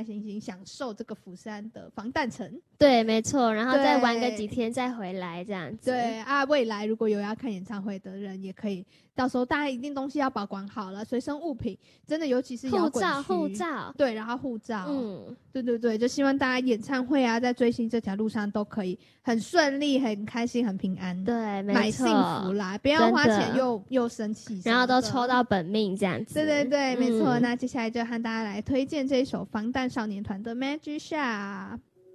开心心享受这个釜山的防弹城。 对，没错，然后再玩个几天再回来这样子。 对啊，未来如果有要看演唱会的人，也可以到时候大家一定东西要保管好了，随身物品真的，尤其是摇滚区护照， 对，然后护照，对对对，就希望大家演唱会啊，在追星这条路上都可以很顺利、很开心、很平安， 对，没错， 买幸福啦，不要花钱又生气， 然后都抽到本命这样子。 对对对，没错。那接下来就和大家来推荐这一首防弹少年团的《Magic Shop》。